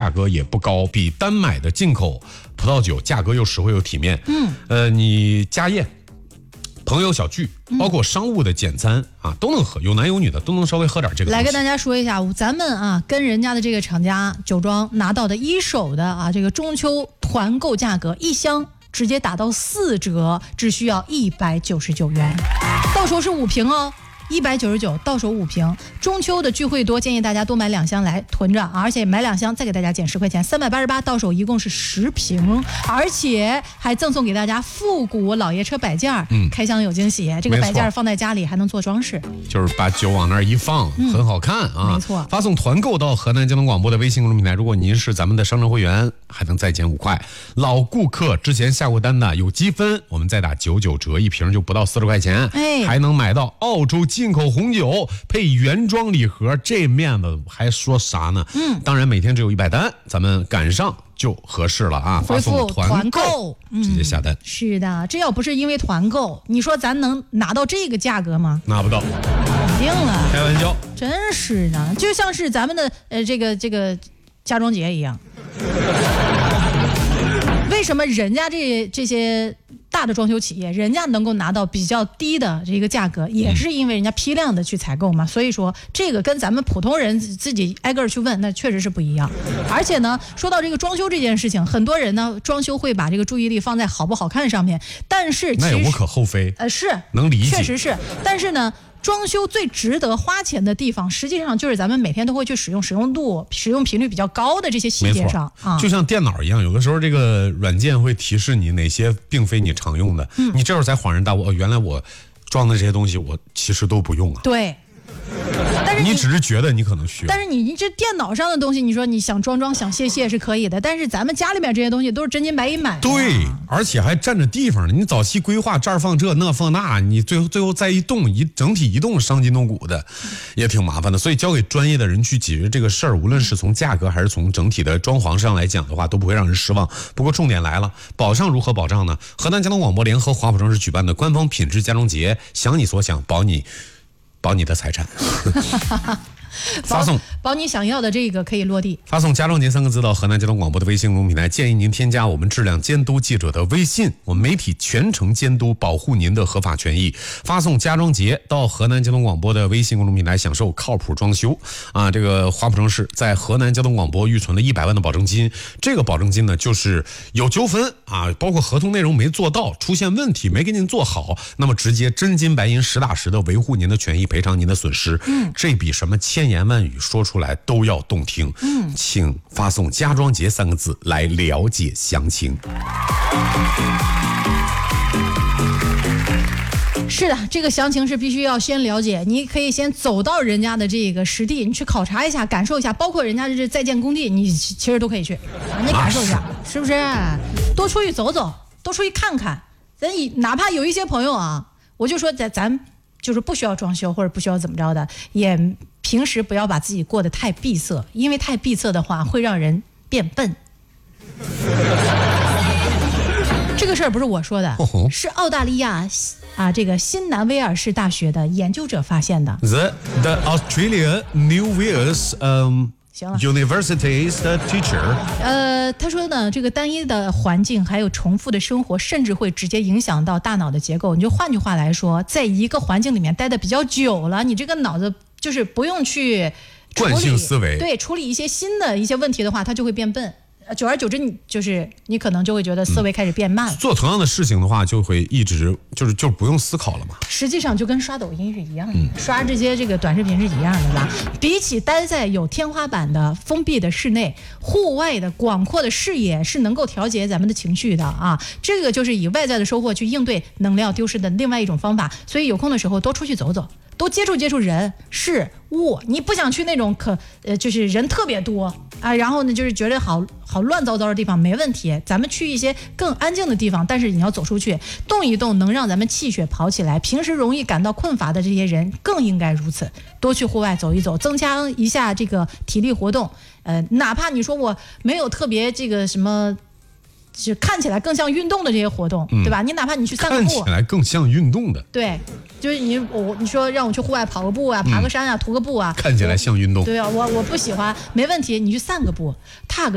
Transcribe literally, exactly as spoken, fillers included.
价格也不高，比单买的进口葡萄酒价格又实惠又体面。嗯，呃，你家宴、朋友小聚，包括商务的简餐啊，都能喝，有男有女的都能稍微喝点这个。 来跟大家说一下，咱们啊跟人家的这个厂家酒庄拿到的一手的啊这个中秋团购价格，一箱直接打到四折，只需要一百九十九元，到手是五瓶哦。一百九十九到手五瓶，中秋的聚会多，建议大家多买两箱来囤着，而且买两箱再给大家减十块钱，三百八十八到手一共是十瓶，而且还赠送给大家复古老爷车摆件，嗯，开箱有惊喜，这个摆件放在家里还能做装饰， 就是把酒往那儿一放，嗯、很好看啊。 没错， 发送团购到河南交通广播的微信公众平台，如果您是咱们的商城会员，还能再减五块。老顾客之前下过单的有积分，我们再打九九折，一瓶就不到四十块钱，哎，还能买到澳洲进口红酒配原装礼盒，这面子还说啥呢？嗯，当然每天只有一百单，咱们赶上就合适了啊！ 回复团购， 直接下单。 嗯、是的，这要不是因为团购，你说咱能拿到这个价格吗？ 拿不到， 肯定了， 开玩笑， 真是的，就像是咱们的呃这个这个家装节一样。为什么人家这这些大的装修企业，人家能够拿到比较低的这个价格，也是因为人家批量的去采购嘛。所以说，这个跟咱们普通人自己挨个去问，那确实是不一样。而且呢，说到这个装修这件事情，很多人呢装修会把这个注意力放在好不好看上面，但是其实那也无可厚非， 呃，是能理解， 确实是，但是呢。装修最值得花钱的地方，实际上就是咱们每天都会去使用、使用度、使用频率比较高的这些细节上啊。 就像电脑一样，有的时候这个软件会提示你哪些并非你常用的，嗯、你这时候才恍然大悟，哦，原来我装的这些东西我其实都不用啊。 对。但是你, 你只是觉得你可能需要， 但是你这电脑上的东西，你说你想装装想卸卸是可以的，但是咱们家里面这些东西都是真金白银买的， 对，而且还占着地方呢。你早期规划这儿放这那放那，你最后最后再一动一整体一动伤筋动骨的，也挺麻烦的。所以交给专业的人去解决这个事儿，无论是从价格还是从整体的装潢上来讲的话，都不会让人失望。不过重点来了，保障如何保障呢？河南交通广播联合华普装饰举办的官方品质家装节，想你所想，保你。保你的财产发送保你想要的这个可以落地， 发送家装节三个字到河南交通广播的微信公众平台，建议您添加我们质量监督记者的微信，我们媒体全程监督保护您的合法权益。发送家装节到河南交通广播的微信公众平台，享受靠谱装修啊！这个华普装饰在河南交通广播预存了一百万的保证金，这个保证金呢，就是有纠纷啊，包括合同内容没做到，出现问题没给您做好，那么直接真金白银实打实的维护您的权益，赔偿您的损失。嗯，这比什么千言万语说出来都要动听。嗯，请发送家装节三个字来了解详情。 是的，这个详情是必须要先了解，你可以先走到人家的这个实地，你去考察一下，感受一下，包括人家这在建工地，你其实都可以去，你感受一下，是不是？多出去走走，多出去看看。咱哪怕有一些朋友啊，我就说咱咱就是不需要装修或者不需要怎么着的，也平时不要把自己过得太闭塞，因为太闭塞的话会让人变笨。这个事儿不是我说的，是澳大利亚啊这个新南威尔士大学的研究者发现的。 The the Australia New Wales um University's teacher。 呃，他说呢，这个单一的环境还有重复的生活，甚至会直接影响到大脑的结构。你就换句话来说，在一个环境里面待得比较久了，你这个脑子就是不用去惯性思维， 对，处理一些新的一些问题的话，它就会变笨。久而久之，你就是你可能就会觉得思维开始变慢了、嗯。做同样的事情的话，就会一直就是就不用思考了嘛。 实际上就跟刷抖音是一样的，嗯、刷这些这个短视频是一样的吧？比起待在有天花板的封闭的室内，户外的广阔的视野是能够调节咱们的情绪的啊。这个就是以外在的收获去应对能量丢失的另外一种方法。所以有空的时候多出去走走。多接触接触人事物，你不想去那种可呃就是人特别多啊，然后呢就是觉得好好乱糟糟的地方没问题，咱们去一些更安静的地方，但是你要走出去动一动，能让咱们气血跑起来。平时容易感到困乏的这些人更应该如此，多去户外走一走，增强一下这个体力活动。呃，哪怕你说我没有特别这个什么。就看起来更像运动的这些活动、嗯、对吧？你哪怕你去散个步， 看起来更像运动的， 对，就是你我你说让我去户外跑个步啊，爬个山啊，徒个步啊， 看起来像运动， 对啊，我我不喜欢，没问题，你去散个步，踏个